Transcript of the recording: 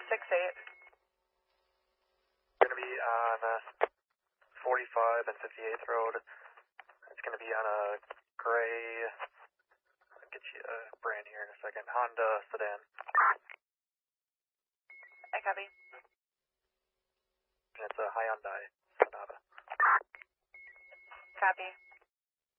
68. Going to be on 45 and 58th Road. It's going to be on a gray, I'll get you a brand here in a second, Honda sedan. I copy. And it's a Hyundai Sonata. Copy.